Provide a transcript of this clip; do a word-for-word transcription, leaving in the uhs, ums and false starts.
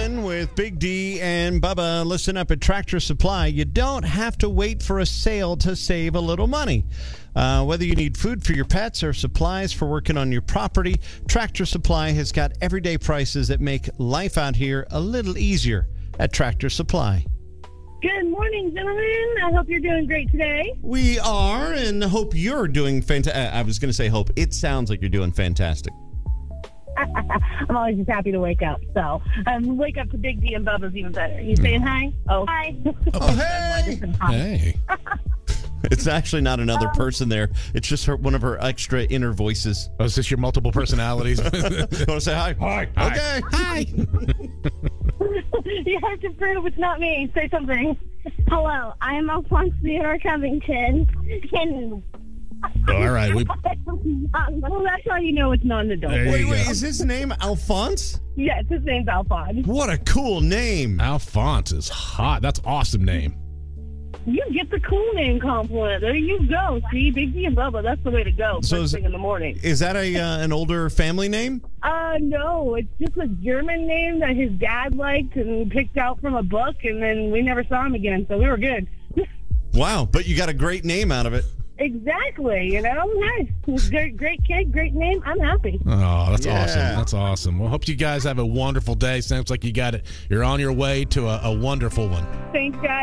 again with Big D and Bubba. Listen up, at Tractor Supply, you don't have to wait for a sale to save a little money. Uh, whether you need food for your pets or supplies for working on your property, Tractor Supply has got everyday prices that make life out here a little easier at Tractor Supply. Good morning, gentlemen. I hope you're doing great today. We are, and hope you're doing fantastic. I was going to say hope. It sounds like you're doing fantastic. I'm always just happy to wake up. So, um, wake up to Big D and Bubba's even better. You saying hi? Oh, hi. Oh, hey. Hey. It's actually not another person there. It's just her, one of her extra inner voices. Oh, is this your multiple personalities? You want to say hi? Hi. Okay. Hi. You have to prove it's not me. Say something. Hello, I'm Alphonse Theodore Covington. And All right. We, Well, that's how you know it's not an adult. There you Wait, go. wait, is his name Alphonse? Yes, his name's Alphonse. What a cool name. Alphonse is hot. That's awesome name. You get the cool name compliment. There you go. See, Big D and Bubba, that's the way to go. So First is- thing in the morning. Is that a uh, an older family name? Uh, no, it's just a German name that his dad liked and picked out from a book, and then we never saw him again, so we were good. Wow, but you got a great name out of it. Exactly, you know, nice. Great, great kid, great name. I'm happy. Oh, that's Yeah. awesome. That's awesome. Well, hope you guys have a wonderful day. Sounds like you got it. You're on your way to a, a wonderful one. Thanks, guys.